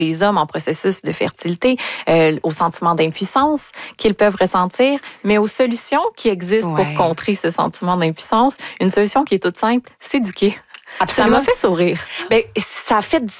les hommes en processus de fertilité, au sentiment d'impuissance qu'ils peuvent ressentir, mais aux solutions qui existent pour contrer ce sentiment d'impuissance. Une solution qui est toute simple, s'éduquer. Absolument. Ça m'a fait sourire. Ben, ça a fait du